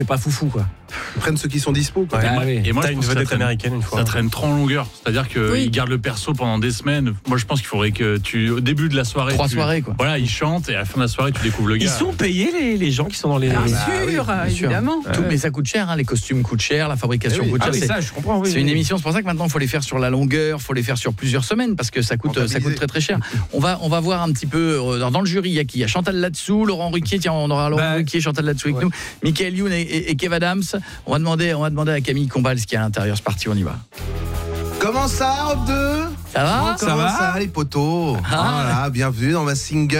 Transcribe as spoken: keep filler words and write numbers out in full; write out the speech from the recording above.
C'est pas foufou, quoi. Ils prennent ceux qui sont dispo, quoi. Ouais. Ah, oui. Et moi, T'as je une pense que ça vedette traîne, américaine une fois. ça traîne trop en longueur. C'est-à-dire qu'ils Oui. gardent le perso pendant des semaines. Moi, je pense qu'il faudrait que tu, au début de la soirée, Trois tu- soirées, quoi. Voilà, ils chantent et à la fin de la soirée, tu découvres le gars. Ils sont payés les, les gens qui sont dans les. Bien bah sûr, oui, bien sûr. évidemment. Tout, mais ça coûte cher, hein, les costumes coûtent cher, la fabrication Eh oui. coûte Ah cher. oui, c'est- ça, je comprends. Oui, C'est oui. une émission, c'est pour ça que maintenant il faut les faire sur la longueur, il faut les faire sur plusieurs semaines parce que ça coûte, ça coûte très très cher. On va, on va voir un petit peu euh, dans le jury, il y a qui? Il y a Chantal Latsou, Laurent Ruquier, tiens, on aura Laurent Bah, Ruquier, Chantal Latsou avec ouais. nous, Michael Youn et, et, et Kev Adams. On va demander, on va demander à Camille Combal ce qu'il y a à l'intérieur, c'est parti, on y va. Comment ça, Europe deux? Ça va? Comment Ça va ça, les potos? Ah. Voilà, bienvenue dans ma single.